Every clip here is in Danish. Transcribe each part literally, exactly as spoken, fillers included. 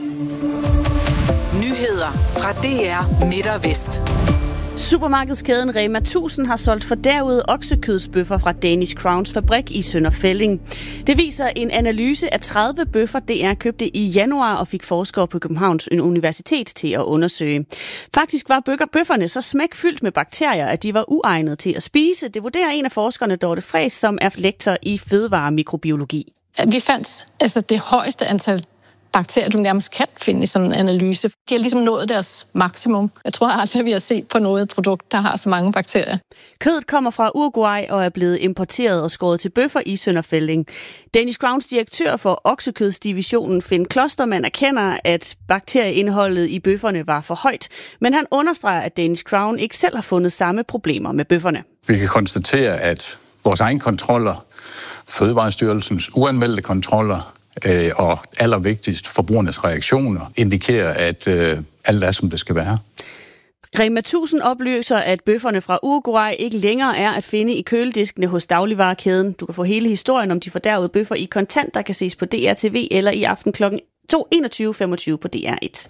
Nyheder fra D R Midt og Vest. Supermarkedskæden Rema tusind har solgt fordærvede oksekødsbøffer fra Danish Crowns fabrik i Sønder Felding. Det viser en analyse af tredive bøffer, D R købte i januar og fik forskere på Københavns Universitet til at undersøge. Faktisk var bøfferne så smækfyldt med bakterier, at de var uegnet til at spise. Det vurderer en af forskerne, Dorte Friis, som er lektor i fødevaremikrobiologi. Vi fandt altså det højeste antal bakterier, du nærmest kan finde i sådan en analyse. De har ligesom nået deres maksimum. Jeg tror aldrig, vi har set på noget produkt, der har så mange bakterier. Kødet kommer fra Uruguay og er blevet importeret og skåret til bøffer i Sønder Felding. Danish Crowns direktør for oksekødsdivisionen, Finn Klostermann, erkender, at bakterieindholdet i bøfferne var for højt, men han understreger, at Danish Crown ikke selv har fundet samme problemer med bøfferne. Vi kan konstatere, at vores egen kontroller, Fødevarestyrelsens uanmeldte kontroller, Øh, og allervigtigst forbrugernes reaktioner indikerer, at øh, alt er, som det skal være. Rema tusind oplyser, at bøfferne fra Uruguay ikke længere er at finde i kølediskene hos dagligvarekæden. Du kan få hele historien om de fordærvede bøffer i kontant, der kan ses på D R T V eller i aften klokken enogtyve femogtyve på D R et.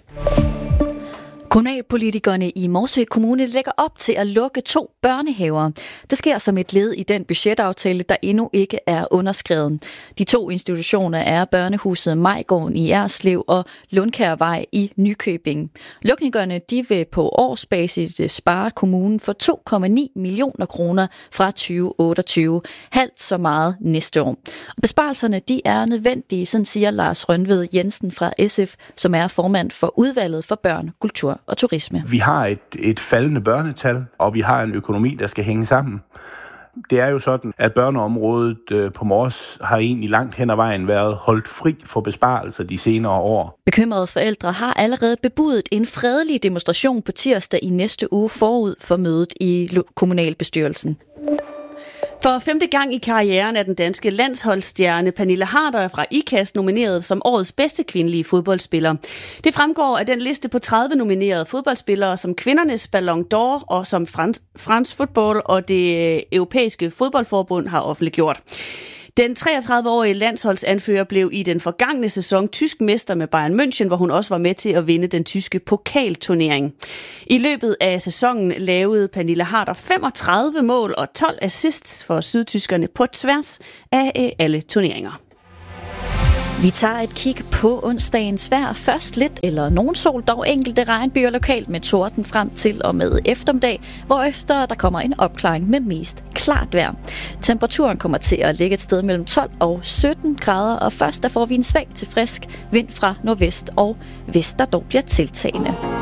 Kommunalpolitikerne i Morsø Kommune lægger op til at lukke to børnehaver. Det sker som et led i den budgetaftale, der endnu ikke er underskrevet. De to institutioner er børnehuset Majgården i Erslev og Lundkærvej i Nykøbing. Lukningerne de vil på årsbasis spare kommunen for to komma ni millioner kroner fra tyve otteogtyve, halvt så meget næste år. Besparelserne de er nødvendige, sådan siger Lars Rønved Jensen fra S F, som er formand for udvalget for børn, kultur og turisme. Vi har et, et faldende børnetal, og vi har en økonomi, der skal hænge sammen. Det er jo sådan, at børneområdet øh, på Mors har egentlig langt hen ad vejen været holdt fri for besparelser de senere år. Bekymrede forældre har allerede bebudet en fredelig demonstration på tirsdag i næste uge forud for mødet i kommunalbestyrelsen. For femte gang i karrieren er den danske landsholdsstjerne Pernille Harder fra IKAST nomineret som årets bedste kvindelige fodboldspiller. Det fremgår af den liste på tredive nominerede fodboldspillere, som kvindernes Ballon d'Or og som France, France Football og det europæiske fodboldforbund har offentliggjort. Den treogtredive-årige landsholdsanfører blev i den forgangne sæson tysk mester med Bayern München, hvor hun også var med til at vinde den tyske pokalturnering. I løbet af sæsonen lavede Pernille Harder femogtredive mål og tolv assists for sydtyskerne på tværs af alle turneringer. Vi tager et kig på onsdagens vejr. Først lidt eller nogen sol, dog enkelte regnbyer lokalt med torden frem til og med eftermiddag, hvorefter der kommer en opklaring med mest klart vejr. Temperaturen kommer til at ligge et sted mellem tolv og sytten grader, og først der får vi en svag til frisk vind fra nordvest og vest, der dog bliver tiltagende.